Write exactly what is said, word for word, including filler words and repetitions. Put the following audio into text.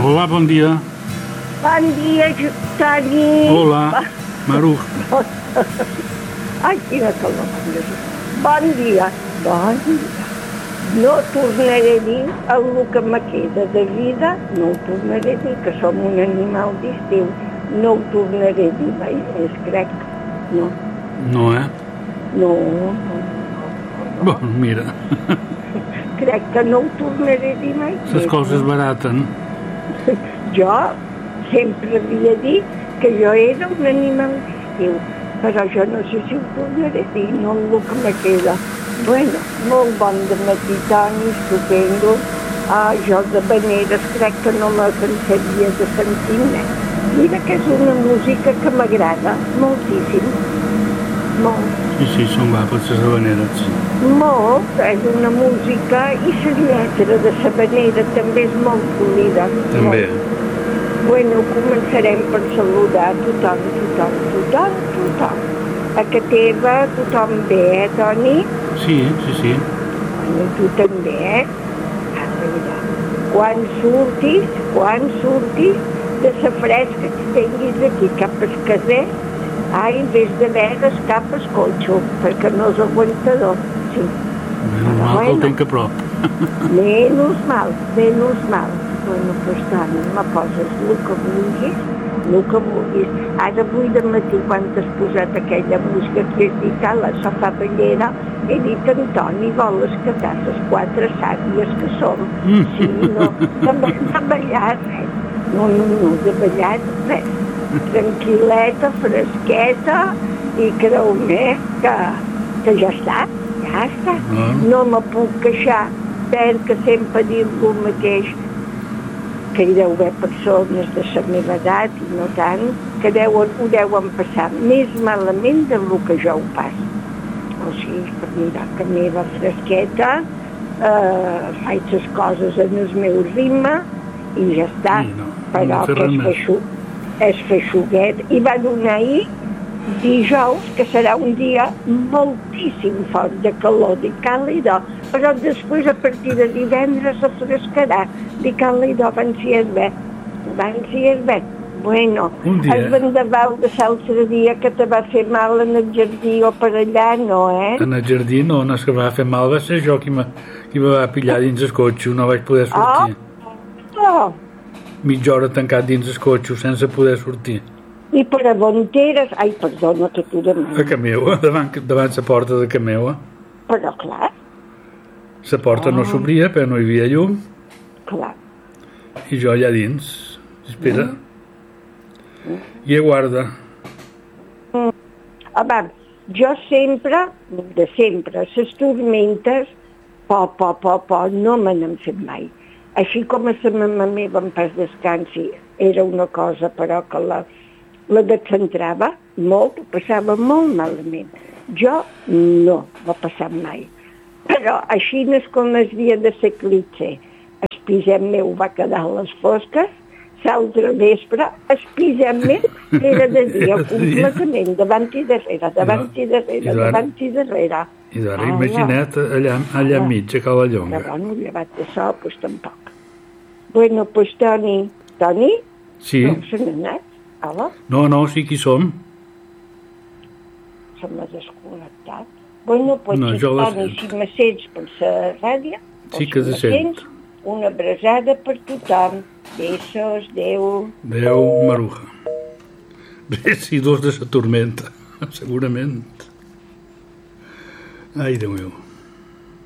Hola, bon dia. Bon dia, Toni. Hola, Maruja. Ai, quina calor. Bon dia. Bon dia. No tornaré a dir el que me queda de vida, no ho tornaré a dir, que som un animal distintiu. No ho tornaré a dir mai més, crec. No. No, eh? No, no, no. no. Bon, mira. Crec que no ho tornaré a dir mai més. Les coses baraten. Jo sempre havia dit que jo era un animal distintiu, però jo no sé si ho tornaré a dir, no el que me queda. Bueno, molt bon dematí, Toni, estupendo. Ah, jo de maneres crec que no me cansaria de sentir-ne. Mira que és una música que m'agrada moltíssim. Molt. Sí, sí, són guapes les habaneres. Molt, és una música i la lletra de l'habanera també és molt polida. També. Molt. Bueno, començarem per saludar tothom, tothom, tothom, tothom. A que teva tothom bé, eh, Toni? Sí, sí, sí. Bueno, tu també, eh? A veure, quan surtis, quan surtis de la fresca que tinguis aquí cap al caser, ai, vés de veres cap al cotxe, perquè no és aguantador, sí. Menys mal que el tenc a prop. Menys mal, menys mal. Bueno, pues Toni, me poses el que vulguis, el que vulguis. Ara avui de matí, quan t'has posat aquella música que has dit a la sofà ballera, he dit, Antoni, vols quedar les quatre sàvies que som? Sí, no, de, de ballar res. No, no, no, de ballar res. Tranquil·leta, fresqueta, i creu-me que, que ja està, ja està. No me puc queixar, perquè sempre dic el mateix, que hi deu haver persones de la meva edat i no tant, que deuen, ho deuen passar més malament del que jo ho passo. O sigui, per mirar que meva fresqueta, eh, faig les coses en el meu ritme i ja està. Sí, no, però no que és, feixu, és feixuguet. I va donar ahir dijous, que serà un dia moltíssim fort de calor, de càlid, però després a partir de divendres refrescarà. De càlid van ser bé, van ser bé. Bueno, el vendaval de l'altre dia que te va fer mal en el jardí o per allà, no, eh? En el jardí no, no és que va fer mal, va ser jo qui me, qui me va pillar dins el cotxe, no vaig poder sortir. Oh! Mitja hora tancat dins el cotxe sense poder sortir. I per a Bonteres, ai, perdona que t'ho demano. A Cameua, davant, davant la porta de Cameua. Però clar. La porta no s'obria, però no hi havia llum. Clar. I jo allà dins, espera, mm. i aguarda. Mm. Home, jo sempre, de sempre, les tormentes, po, po, po, po, no me n'han fet mai. Així com a la mama meva en pas descansi, era una cosa, però que la, la descentrava molt, ho passava molt malament. Jo no va passar mai. Però així no és com es havia de ser clitzer. El pisem meu va quedar a les fosques, l'altre vespre, el pisem meu era de dia, completament, davant i darrere, davant i darrere, davant i darrere. I d'ara, imagina't, allà, allà enmig, a Cala Llonga. Però bueno, llevat d'això, doncs tampoc. Bueno, doncs Toni, Toni? Sí. No se n'ha anat? Hola? No, no, sí, qui som? Se m'ha desconnectat. Bueno, doncs no, Toni, si me sents per la ràdio, sí que se sent. Una abraçada per tothom. Besos, adeu. Adeu, Maruja. Residus de la tormenta, segurament. Ai, Déu meu.